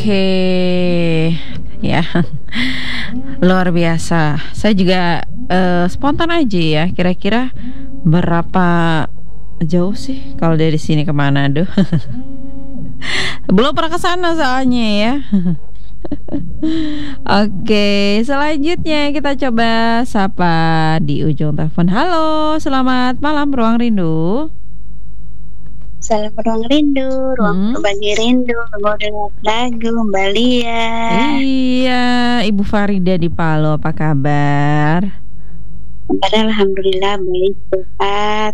Oke, ya luar biasa. Saya juga spontan aja ya. Kira-kira berapa jauh sih kalau dari sini ke Manado? Belum pernah ke sana soalnya ya. Oke, selanjutnya kita coba sapa di ujung telepon. Halo, selamat malam Ruang Rindu. Salam ruang rindu, ruang berbagi rindu, dengar lagu Mbak Lia. Iya, Ibu Farida di Palu, apa kabar? Alhamdulillah baik, sehat.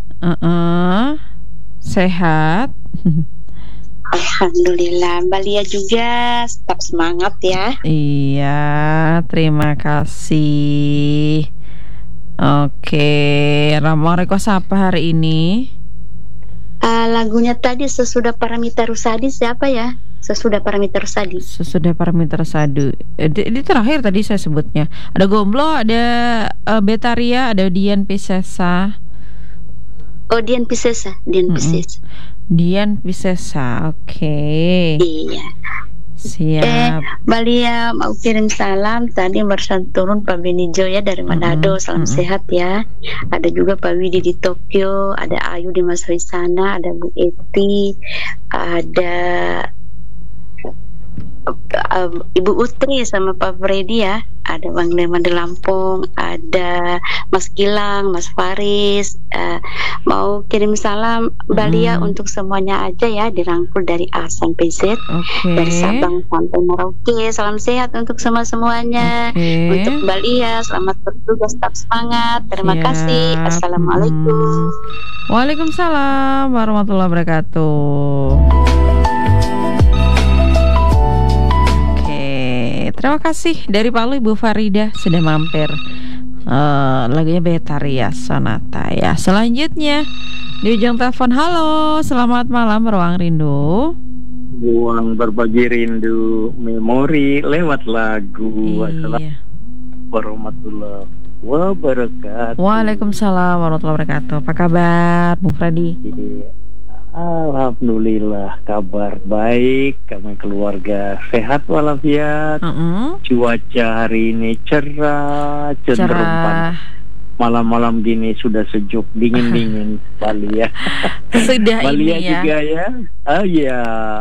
Sehat. Alhamdulillah, Mbak Lia juga tetap semangat ya. Iya, terima kasih. Oke, mau request apa hari ini? Lagunya tadi Sesudah Paramita Rusadi siapa ya? Sesudah Paramita Rusadi. Sesudah Paramita Rusadi. Ini terakhir tadi saya sebutnya. Ada Gomblo, ada Betaria, ada Dian Piscesa. Oh, Dian Piscesa, Dian Piscesa, oke. Iya. Siap. Mbak Lia mau kirim salam. Tadi barusan turun Pak Benijo ya dari Manado. Salam sehat ya. Ada juga Pak Widi di Tokyo, ada Ayu di Masri sana, ada Bu Eti, ada Ibu Utri sama Pak Freddy ya. Ada Bang Leman di Lampung, ada Mas Gilang, Mas Faris. Mau kirim salam Mbak Lia untuk semuanya aja ya, dirangkul dari A sampai Z, dari Sabang sampai Merauke. Salam sehat untuk semuanya. Untuk Mbak Lia, selamat bertugas, tetap semangat. Terima kasih. Assalamualaikum. Waalaikumsalam warahmatullahi wabarakatuh. Terima kasih dari Palu Ibu Farida sudah mampir. Lagunya Betaria Sonata ya. Selanjutnya di ujung telepon. Halo, selamat malam Ruang Rindu. Ruang berbagi rindu, memori lewat lagu. Iya. Warahmatullahi wabarakatuh. Waalaikumsalam warahmatullahi wabarakatuh. Apa kabar Bu Freddy? Alhamdulillah, kabar baik. Kami keluarga sehat walafiat. Cuaca hari ini cerah, cenderung panas. Malam-malam gini sudah sejuk, dingin-dingin Bali ya. Sudah Bali ini ya. juga ya. Iya.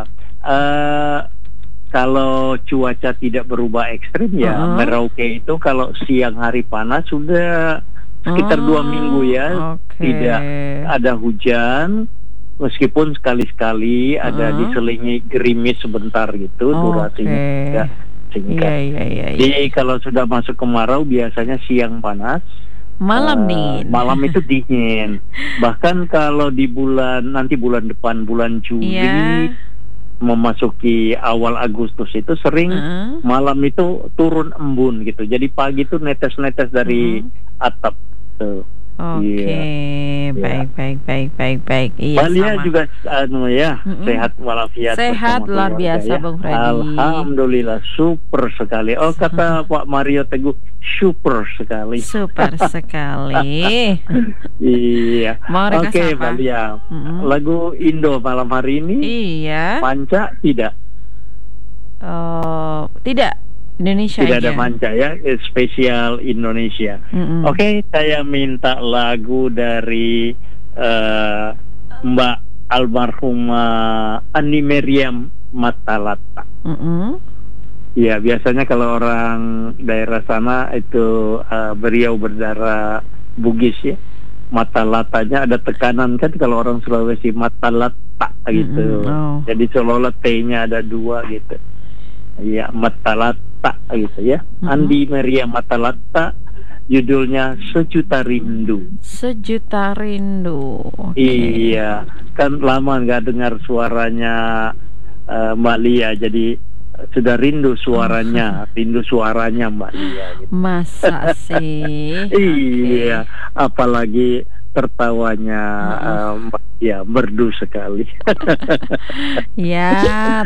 Kalau cuaca tidak berubah ekstrim ya, Merauke itu kalau siang hari panas sudah sekitar 2 minggu ya. Tidak ada hujan. Meskipun sekali-sekali ada diselingi gerimis sebentar gitu, durasinya tidak singkat. Iya. Jadi kalau sudah masuk kemarau biasanya siang panas, malam dingin. Malam itu dingin. Bahkan kalau di bulan depan bulan Juli memasuki awal Agustus itu sering malam itu turun embun gitu. Jadi pagi itu netes-netes dari atap tuh. Baik. Iya, Balia juga sehat walafiat. Sehat luar biasa ya. Bang Freddy. Alhamdulillah, super sekali. Oh, kata Pak Mario Teguh, super sekali. Super sekali. Iya. Oke, Balia. Lagu Indo malam hari ini. Iya. Panca tidak. Tidak. Indonesia tidak aja. Ada manca ya, spesial Indonesia. Oke, saya minta lagu dari Mbak almarhumah Andi Meriam Matalata. Ya, biasanya kalau orang daerah sana itu beliau berdarah Bugis ya. Matalatanya ada tekanan kan, kalau orang Sulawesi Matalata gitu. Jadi seolah-olah T-nya ada 2 gitu. Iya, Matalata gitu ya. Andi Maria Matalata, judulnya Sejuta Rindu. Sejuta Rindu. Iya, kan lama nggak dengar suaranya Mbak Lia, jadi sudah rindu suaranya, Mbak Lia. Gitu. Masa sih? Iya, apalagi tertawanya Mbak Lia merdu sekali. Ya.